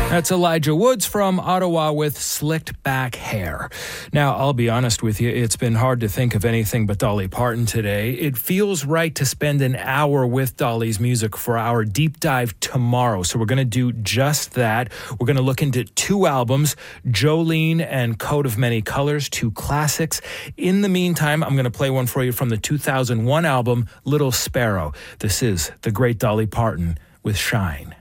That's Elijah Woods from Ottawa with Slicked Back Hair. Now, I'll be honest with you, it's been hard to think of anything but Dolly Parton today. It feels right to spend an hour with Dolly's music for our deep dive tomorrow. So we're going to do just that. We're going to look into two albums, Jolene and Coat of Many Colors, two classics. In the meantime, I'm going to play one for you from the 2001 album, Little Sparrow. This is the great Dolly Parton with Shine.